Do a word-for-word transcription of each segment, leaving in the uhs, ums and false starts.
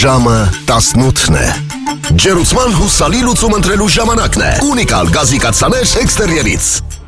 Ժամը տասնութն է։ Ջերուցման հուսալի լուծում ընտրելու ժամանակն է։ Ունիկալ գազի կաթսաներ էքստերիերից։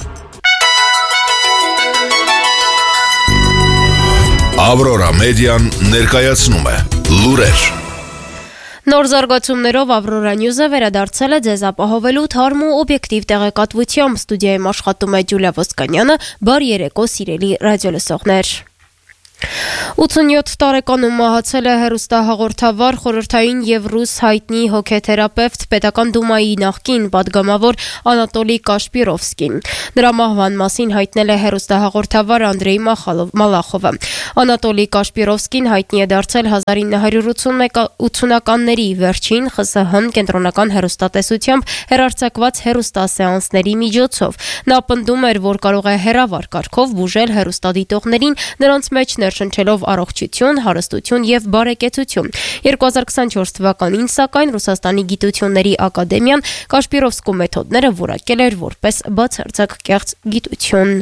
Ավրորա մեդիան ներկայացնում է լուրեր։ Նոր զարգացումներով Ավրորա Նյուզը վերադարձել է ձեզ ապահովելու թարմ ու օբյեկտիվ տեղեկատվությամբ։ Ստուդիայում աշխատում է Ջուլիա Ոսկանյանը, բար երեկո սիրելի ռադիոլսողներ։ ութունյոթ տարեկանում մահացել է հեռուստահաղորդավար, խորհրդային և ռուս հայտնի հոգեթերապևտ, պետական դումայի նախկին պատգամավոր Անատոլի Կաշպիրովսկին։ Նրա մահվան մասին հայտնել է հեռուստահաղորդավար Անդրեյ Մալախովը։ Անատոլի Կաշպիրովսկին հայտնի է դարձել հազար ինը հարյուր ութսունականների վերջին ԽՍՀՄ կենտրոնական հեռուստատեսությամբ հեռարձակված հեռուստասեանսների միջոցով։ Նա պնդում էր, որ կարող է հեռավար կարգով բուժել հեռուստադիտողներին, նրանց մեջ ներշնչելով առողջություն, հարստություն և բարեկեցություն։ երկու հազար քսանչորս թվականին, սակայն, Ռուսաստանի գիտությունների ակադեմիան Կաշպիրովսկու մեթոդները որակել էր որպես բացարձակ կեղծ գիտություն։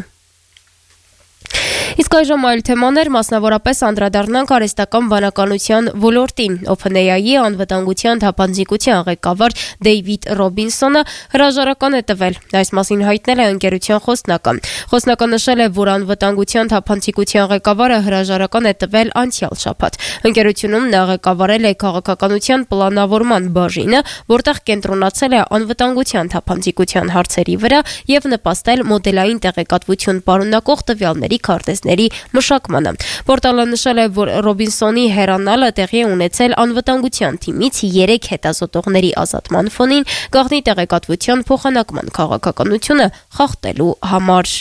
Իսկ այժմ այլ թեմաներ, մասնավորապես անդրադառնանք արհեստական բանականության ոլորտին։ OpenAI-ի անվտանգության թափանցիկության ղեկավար Դեյվիդ Ռոբինսոնը հրաժարական է տվել։ Այս մասին հայտնել է ընկերության խոսնակը։ Խոսնակը նշել է, որ անվտանգության թափանցիկության ղեկավարը հրաժարական է տվել անցյալ շաբաթ։ Ընկերությունում նա ղեկավարել է քաղաքականության պլանավորման բաժինը, որտեղ կենտրոնացել է անվտանգության թափանցիկության հարցերի վրա և նպաստել մոդելային տեղեկատվություն պարունակող տվյալների քարտեզների մշակմանը։ Պորտալը նշել է, որ Ռոբինսոնի հեռանալը տեղի է ունեցել անվտանգության թիմից երեք հետազոտողների ազատման ֆոնին գաղտնի տեղեկատվության փոխանակման քաղաքականությունը խախտելու համար։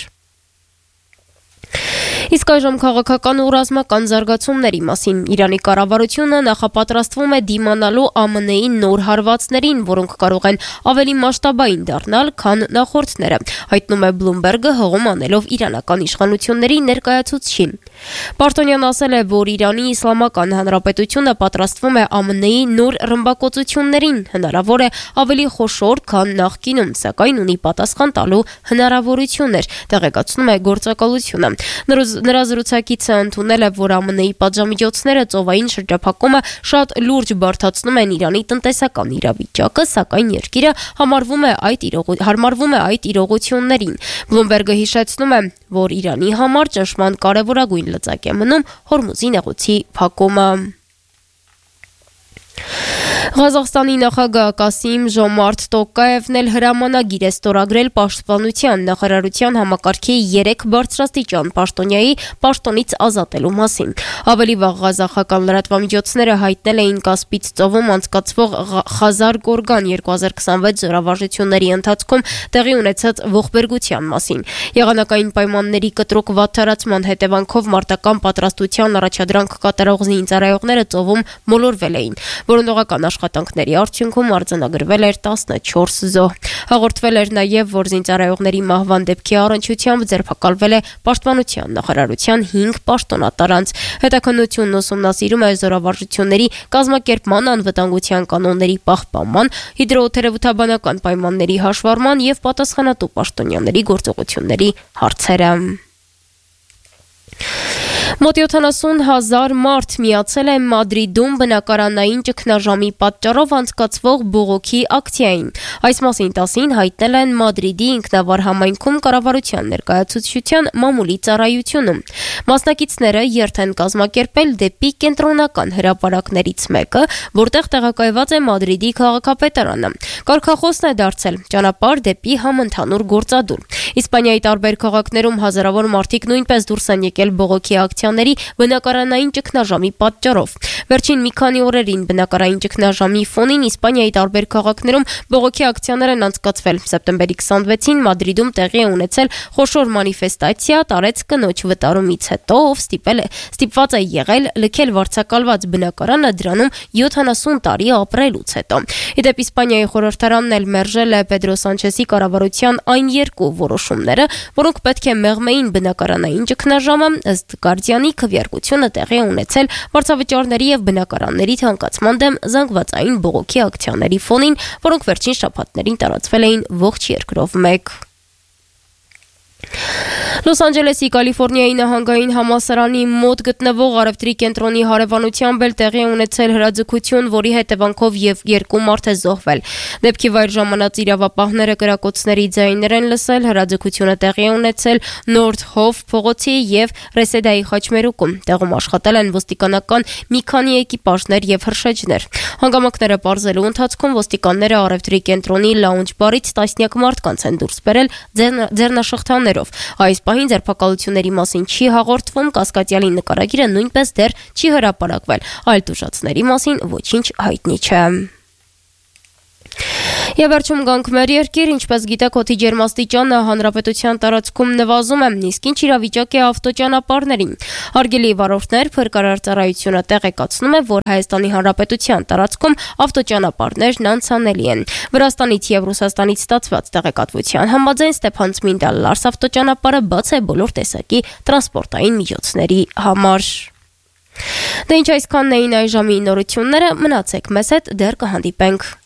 Իսկ այժմ քաղաքական ու ռազմական զարգացումների մասին։ Իրանի կառավարությունը նախապատրաստվում է դիմանալու ԱՄՆ-ի նոր հարվածներին, որոնք կարող են ավելի մասշտաբային դառնալ, քան նախորդները, հայտնում է Bloomberg-ը հղում անելով իրանական իշխանությունների ներկայացուցչին։ Պարտոնյան ասել է, որ Իրանի Իսլամական Հանրապետությունը պատրաստվում է ԱՄՆ-ի նոր ռմբակոծություններին, հնարավոր է ավելի խոշոր, քան նախկինում, սակայն ունի պատասխան տալու հնարավորություններ, տեղեկացնում է գործակալությունը։ Նրա զրուցակիցը ընդունել է, որ ԱՄՆ-ի պատժամիջոցները ծովային շրջափակումը շատ լուրջ բարդացնում են Իրանի տնտեսական իրավիճակը, սակայն երկիրը համարվում է այդ հարմարվում է այդ իրողություններին։ Bloomberg-ը հիշեցնում է, որ Իրանի համար ճնշման կարևորագույն լծակ է մնում Հորմուզի նեղուցի փակումը։ Ղազախստանի նախագահ Կասիմ Ժոմարթ Տոկաևն էլ հրամանագիր է ստորագրել Պաշտպանության նախարարության համակարգի երեք բարձրաստիճան պաշտոնյայի պաշտոնից ազատելու մասին։ Ավելի վաղ ղազախական լրատվամիջոցները հայտնել էին Կասպից ծովում անցկացվող Խազար Գորգան երկու հազար քսանվեց զորավարժությունների ընթացքում տեղի ունեցած ողբերգության մասին։ Եղանակային պայմանների կտրուկ վատթարացման հետևանքով մարտական պատրաստության առաջադրանք կատարող զինծառայողները ծովում մոլորվել էին։ Որոնողական աշխատանքների արդյունքում արձանագրվել էր տասնչորս զոհ։ Հաղորդվել էր նաև, որ զինծառայողների մահվան դեպքի առնչությամբ ձերբակալվել է Պաշտպանության նախարարության հինգ պաշտոնատար անձ։ Հետաքննությունն ուսումնասիրում է զորավարժությունների կազմակերպման, անվտանգության կանոնների պահպանման, հիդրոթերապևտաբանական պայմանների հաշվառման և պատասխանատու պաշտոնյաների գործողությունների հարցերը։ Մոտ յոթանասուն հազար մարդ միացել է Մադրիդում բնակարանային ճգնաժամի պատճառով անցկացվող բողոքի ակցիային։ Այս մասին տասին հայտնել են Մադրիդի ինքնավար համայնքում կառավարության ներկայացուցչության մամուլի ծառայությունում։ Մասնակիցները երթ են կազմակերպել դեպի կենտրոնական հրապարակներից մեկը, որտեղ տեղակայված է Մադրիդի քաղաքապետարանը։ Կարգախոսն է դարձել ճանապարհ դեպի համընդհանուր գործադուլ։ Իսպանիայի տարբեր քաղաքներում հազարավոր մարդիկ նույնպես դուրս են եկել բողոքի ակցիաների բնակարանային ճգնաժամի պատճառով։ Վերջին մի քանի օրերին բնակարանային ճգնաժամի ֆոնին Իսպանիայի տարբեր քաղաքներում բողոքի ակցիաներ են անցկացվել։ Սեպտեմբերի քսանվեցին Մադրիդում տեղի է ունեցել խոշոր մանիֆեստացիա տարեց կնոջ վտարումից հետո, ով ստիպել է ստիպված է եղել լքել վարձակալված բնակարանը դրանում յոթանասուն տարի ապրելուց հետո։ Իդեպ Իսպանիայի խորհրդարանն էլ մերժել է Պեդրո Սանչեսի կառավարության այն երկու որոշումները, որոնք պետք է մեղմեին բնակարանային ճգնաժամը, ըստ Գարդիանի քվեարկությունը տեղի է ունեցել վարձավճարների և բնակարանների թանկացման դեմ զանգվածային բողոքի ակցիաների ֆոնին, որոնք վերջին շաբաթներին տարածվել էին ողջ երկրով մեկ։ Լոս Անջելեսի Կալիֆոռնիայի նահանգային համալսարանի մոտ գտնվող առևտրի կենտրոնի հարևանությամբ էլ տեղի ունեցել հրաձգություն, որի հետևանքով եւ երկու մարդ է զոհվել։ Դեպքի վայր ժամանած իրավապահները կրակոցների ձայներ են լսել, հրաձգությունը տեղի է ունեցել Նորթ Հով փողոցի եւ Ռեսեդայի խաչմերուկում։ Տեղում աշխատել են ոստիկանական մի քանի էկիպաժներ եւ հրշեջներ։ Հանգամանքները պարզելու ընթացքում ոստիկանները առևտրի կենտրոնի լաունջ բարից տասնյակ մարդկանց են դուրս բերել ձեռնաշղթաներով։ Այս պահին ձերբակալությունների մասին չի հաղորդվում, կասկածյալի նկարագիրը նույնպես դեռ չի հրապարակվել, այլ տուժածների մասին ոչինչ հայտնի չէ։ Եվ վերջում գանք մեր երկիր, ինչպես գիտեք, օդի ջերմաստիճանը հանրապետության տարածքում նվազում է, իսկ ինչ իրավիճակ է ավտոճանապարհներին։ Հարգելի վարորդներ, Փրկարար ծառայությունը տեղեկացնում է, որ Հայաստանի Հանրապետության տարածքում ավտոճանապարհներն անցանելի են։ Վրաստանից եւ Ռուսաստանից ստացված տեղեկատվության համաձայն Ստեփանցմինդալ-Լարս ավտոճանապարհը բաց է բոլոր տեսակի տրանսպորտային միջոցների համար։ Դե ինչ այսքանն էին այժմի նորությունները, մնացեք մեզ հետ, դեռ կհանդիպենք։